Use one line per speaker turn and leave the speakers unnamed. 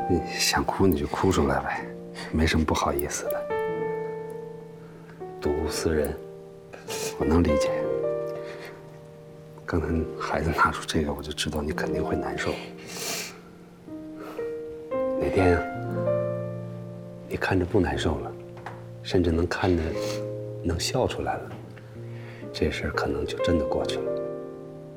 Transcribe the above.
你想哭你就哭出来呗，没什么不好意思的。睹物思人，我能理解。刚才孩子拿出这个，我就知道你肯定会难受。哪天啊，你看着不难受了，甚至能看着能笑出来了，这事儿可能就真的过去了。